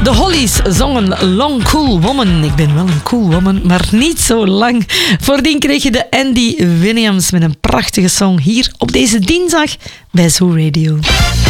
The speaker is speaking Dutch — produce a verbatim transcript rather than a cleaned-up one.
De Hollies zongen Long Cool Woman. Ik ben wel een cool woman, maar niet zo lang. Voordien kreeg je de Andy Williams met een prachtige song hier op deze dinsdag bij Zoo Radio.